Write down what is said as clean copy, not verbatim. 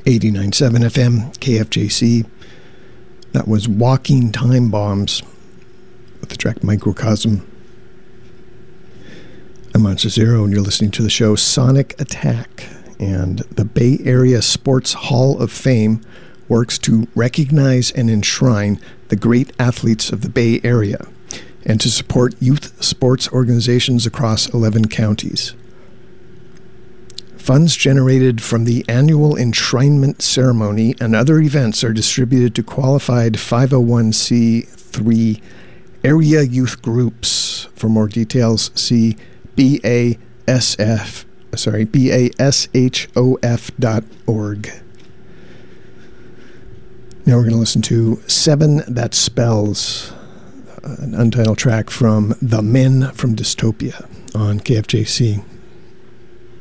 89.7 FM, KFJC. That was Walking Time Bombs with the track Microcosm. I'm Monster Zero, and you're listening to the show Sonic Attack. And the Bay Area Sports Hall of Fame works to recognize and enshrine the great athletes of the Bay Area and to support youth sports organizations across 11 counties. Funds generated from the annual enshrinement ceremony and other events are distributed to qualified 501c3 area youth groups. For more details, see bashof.org. Now we're going to listen to Seven That Spells, an untitled track from The Men from Dystopia on KFJC.